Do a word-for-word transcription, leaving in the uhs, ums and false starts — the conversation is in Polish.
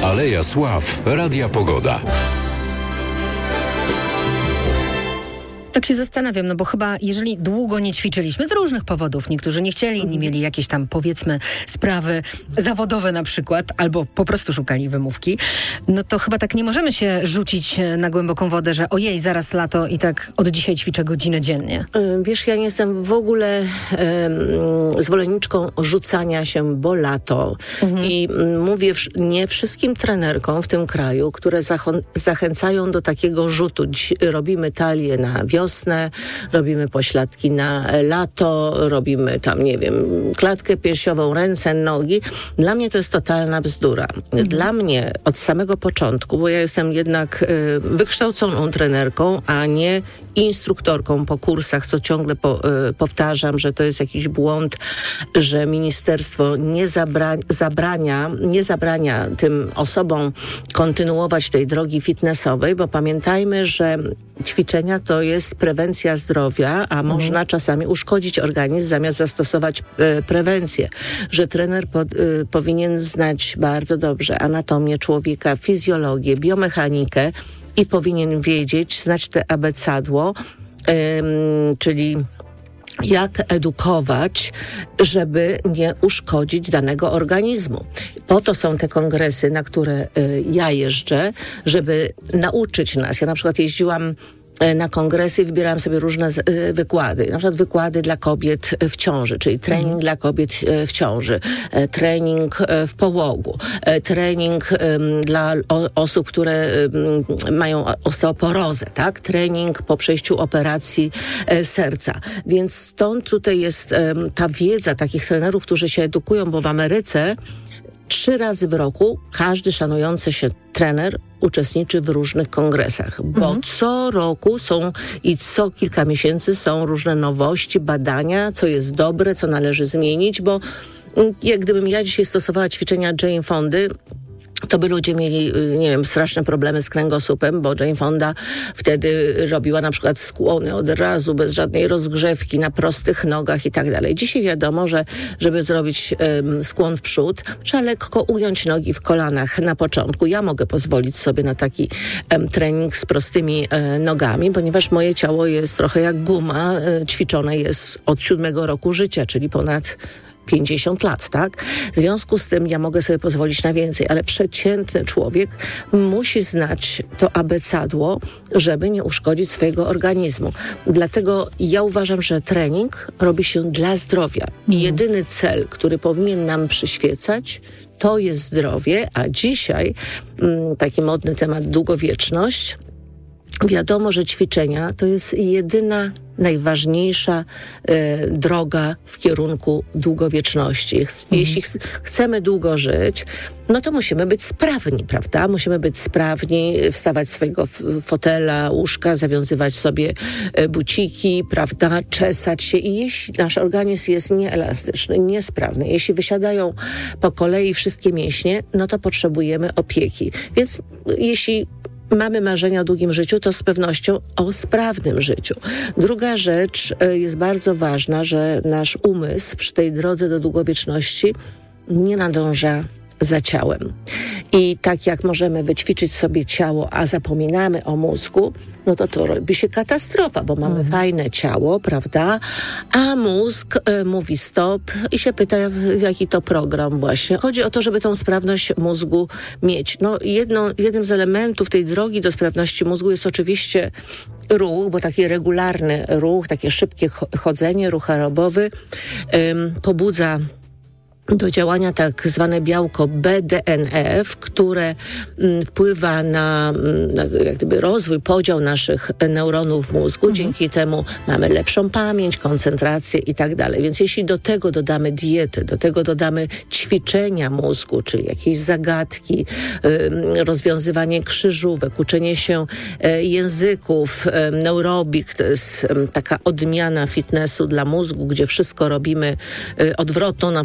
Aleja Sław Radia Pogoda. Tak się zastanawiam, no bo chyba jeżeli długo nie ćwiczyliśmy z różnych powodów, niektórzy nie chcieli, inni mieli jakieś tam powiedzmy sprawy zawodowe na przykład, albo po prostu szukali wymówki, no to chyba tak nie możemy się rzucić na głęboką wodę, że ojej, zaraz lato i tak od dzisiaj ćwiczę godzinę dziennie. Wiesz, ja nie jestem w ogóle um, zwolenniczką rzucania się, bo lato. Mhm. I mówię wsz- nie wszystkim trenerkom w tym kraju, które zach- zachęcają do takiego rzutu. Dziś robimy talię na wiosnę, wiosnę, robimy pośladki na lato, robimy tam, nie wiem, klatkę piersiową, ręce, nogi. Dla mnie to jest totalna bzdura. Mhm. Dla mnie od samego początku, bo ja jestem jednak y, wykształconą trenerką, a nie instruktorką po kursach, co ciągle po, y, powtarzam, że to jest jakiś błąd, że ministerstwo nie zabra- zabrania, nie zabrania tym osobom kontynuować tej drogi fitnessowej, bo pamiętajmy, że ćwiczenia to jest prewencja zdrowia, a mhm. można czasami uszkodzić organizm zamiast zastosować e, prewencję. Że trener po, e, powinien znać bardzo dobrze anatomię człowieka, fizjologię, biomechanikę i powinien wiedzieć, znać te abecadło, e, czyli jak edukować, żeby nie uszkodzić danego organizmu. Po to są te kongresy, na które y, ja jeżdżę, żeby nauczyć nas. Ja na przykład jeździłam na kongresy i wybierałam sobie różne z, y, wykłady. Na przykład wykłady dla kobiet w ciąży, czyli trening mhm. dla kobiet y, w ciąży, y, trening y, w połogu, y, trening y, dla o, osób, które y, mają osteoporozę, tak? Trening po przejściu operacji y, serca. Więc stąd tutaj jest y, ta wiedza takich trenerów, którzy się edukują, bo w Ameryce trzy razy w roku każdy szanujący się trener uczestniczy w różnych kongresach, bo mhm. co roku są i co kilka miesięcy są różne nowości, badania, co jest dobre, co należy zmienić, bo jak gdybym ja dzisiaj stosowała ćwiczenia Jane Fondy, to by ludzie mieli, nie wiem, straszne problemy z kręgosłupem, bo Jane Fonda wtedy robiła na przykład skłony od razu, bez żadnej rozgrzewki, na prostych nogach i tak dalej. Dzisiaj wiadomo, że żeby zrobić um, skłon w przód, trzeba lekko ugiąć nogi w kolanach na początku. Ja mogę pozwolić sobie na taki um, trening z prostymi um, nogami, ponieważ moje ciało jest trochę jak guma, um, ćwiczone jest od siódmego roku życia, czyli ponad pięćdziesiąt lat, tak? W związku z tym ja mogę sobie pozwolić na więcej, ale przeciętny człowiek musi znać to abecadło, żeby nie uszkodzić swojego organizmu. Dlatego ja uważam, że trening robi się dla zdrowia. I mm. jedyny cel, który powinien nam przyświecać, to jest zdrowie, a dzisiaj mm, taki modny temat długowieczność. Wiadomo, że ćwiczenia to jest jedyna, najważniejsza e, droga w kierunku długowieczności. Mhm. Jeśli ch- chcemy długo żyć, no to musimy być sprawni, prawda? Musimy być sprawni, wstawać z swojego f- fotela, łóżka, zawiązywać sobie e, buciki, prawda? Czesać się. I jeśli nasz organizm jest nieelastyczny, niesprawny, jeśli wysiadają po kolei wszystkie mięśnie, no to potrzebujemy opieki. Więc jeśli mamy marzenia o długim życiu, to z pewnością o sprawnym życiu. Druga rzecz jest bardzo ważna, że nasz umysł przy tej drodze do długowieczności nie nadąża za ciałem. I tak jak możemy wyćwiczyć sobie ciało, a zapominamy o mózgu, no to to robi się katastrofa, bo mamy mhm. fajne ciało, prawda? A mózg y, mówi stop i się pyta, jaki to program właśnie. Chodzi o to, żeby tą sprawność mózgu mieć. No jedno, jednym z elementów tej drogi do sprawności mózgu jest oczywiście ruch, bo taki regularny ruch, takie szybkie chodzenie, ruch aerobowy ym, pobudza do działania tak zwane białko B D N F, które mm, wpływa na, na jak gdyby rozwój, podział naszych neuronów w mózgu. Mhm. Dzięki temu mamy lepszą pamięć, koncentrację i tak dalej. Więc jeśli do tego dodamy dietę, do tego dodamy ćwiczenia mózgu, czyli jakieś zagadki, y, rozwiązywanie krzyżówek, uczenie się y, języków, y, neurobik, to jest y, taka odmiana fitnessu dla mózgu, gdzie wszystko robimy y, odwrotną na